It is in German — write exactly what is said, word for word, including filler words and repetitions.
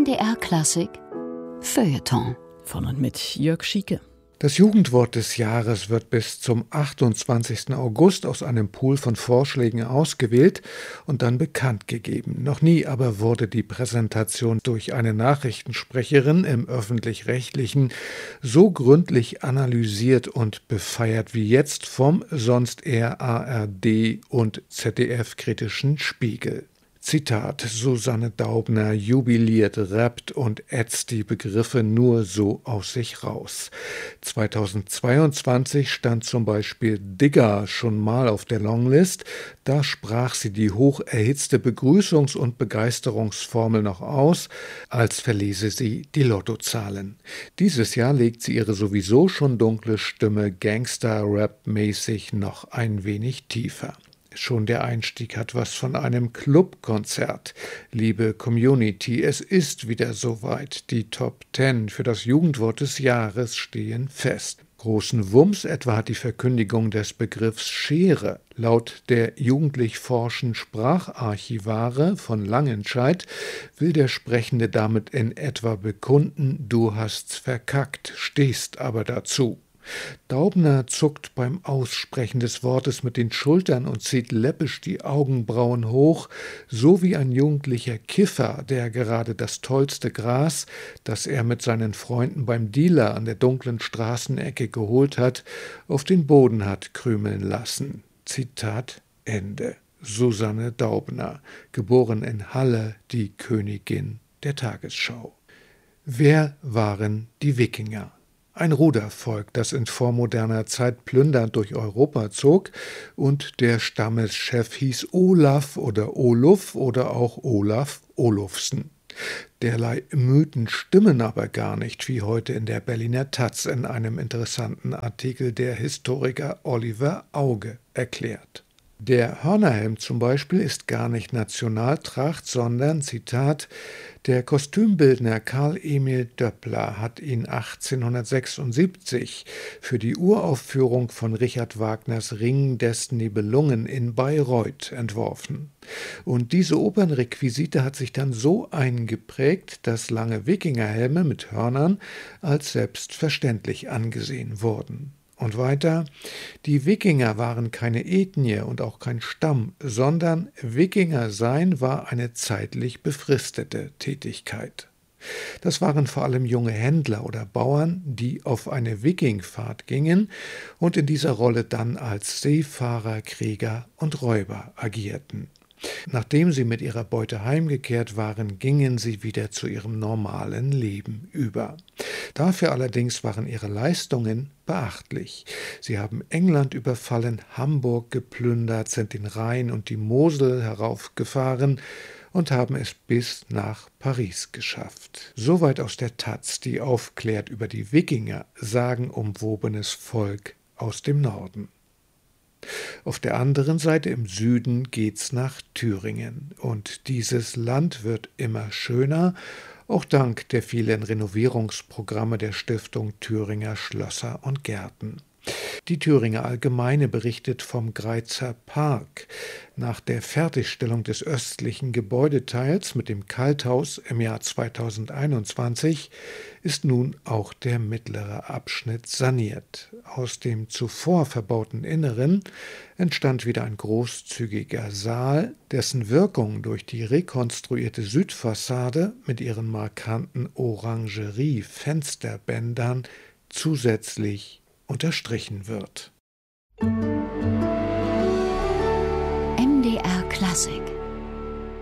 M D R Klassik Feuilleton von und mit Jörg Schieke. Das Jugendwort des Jahres wird bis zum achtundzwanzigsten August aus einem Pool von Vorschlägen ausgewählt und dann bekannt gegeben. Noch nie aber wurde die Präsentation durch eine Nachrichtensprecherin im Öffentlich-Rechtlichen so gründlich analysiert und befeiert wie jetzt vom sonst eher A R D- und Z D F-kritischen Spiegel. Zitat: Susanne Daubner jubiliert, rappt und ätzt die Begriffe nur so aus sich raus. zweitausendzweiundzwanzig stand zum Beispiel Digger schon mal auf der Longlist. Da sprach sie die hoch erhitzte Begrüßungs- und Begeisterungsformel noch aus, als verlese sie die Lottozahlen. Dieses Jahr legt sie ihre sowieso schon dunkle Stimme Gangster-Rap-mäßig noch ein wenig tiefer. Schon der Einstieg hat was von einem Clubkonzert. Liebe Community, es ist wieder soweit. Die Top Ten für das Jugendwort des Jahres stehen fest. Großen Wumms etwa hat die Verkündigung des Begriffs Schere. Laut der jugendlich forschen Spracharchivare von Langenscheidt will der Sprechende damit in etwa bekunden: Du hast's verkackt, stehst aber dazu. Daubner zuckt beim Aussprechen des Wortes mit den Schultern und zieht läppisch die Augenbrauen hoch, so wie ein jugendlicher Kiffer, der gerade das tollste Gras, das er mit seinen Freunden beim Dealer an der dunklen Straßenecke geholt hat, auf den Boden hat krümeln lassen. Zitat Ende. Susanne Daubner, geboren in Halle, die Königin der Tagesschau. Wer waren die Wikinger? Ein Rudervolk, das in vormoderner Zeit plündernd durch Europa zog, und der Stammeschef hieß Olaf oder Oluf oder auch Olaf Olufsen. Derlei Mythen stimmen aber gar nicht, wie heute in der Berliner Taz in einem interessanten Artikel der Historiker Oliver Auge erklärt. Der Hörnerhelm zum Beispiel ist gar nicht Nationaltracht, sondern, Zitat, der Kostümbildner Karl Emil Döppler hat ihn achtzehnhundertsechsundsiebzig für die Uraufführung von Richard Wagners Ring des Nibelungen in Bayreuth entworfen. Und diese Opernrequisite hat sich dann so eingeprägt, dass lange Wikingerhelme mit Hörnern als selbstverständlich angesehen wurden. Und weiter: Die Wikinger waren keine Ethnie und auch kein Stamm, sondern Wikinger sein war eine zeitlich befristete Tätigkeit. Das waren vor allem junge Händler oder Bauern, die auf eine Wikingfahrt gingen und in dieser Rolle dann als Seefahrer, Krieger und Räuber agierten. Nachdem sie mit ihrer Beute heimgekehrt waren, gingen sie wieder zu ihrem normalen Leben über. Dafür allerdings waren ihre Leistungen beachtlich. Sie haben England überfallen, Hamburg geplündert, sind den Rhein und die Mosel heraufgefahren und haben es bis nach Paris geschafft. Soweit aus der Taz, die aufklärt über die Wikinger, sagenumwobenes Volk aus dem Norden. Auf der anderen Seite im Süden geht's nach Thüringen. Und dieses Land wird immer schöner, auch dank der vielen Renovierungsprogramme der Stiftung Thüringer Schlösser und Gärten. Die Thüringer Allgemeine berichtet vom Greizer Park. Nach der Fertigstellung des östlichen Gebäudeteils mit dem Kalthaus im Jahr zweitausendeinundzwanzig ist nun auch der mittlere Abschnitt saniert. Aus dem zuvor verbauten Inneren entstand wieder ein großzügiger Saal, dessen Wirkung durch die rekonstruierte Südfassade mit ihren markanten Orangerie-Fensterbändern zusätzlich unterstrichen wird. M D R Klassik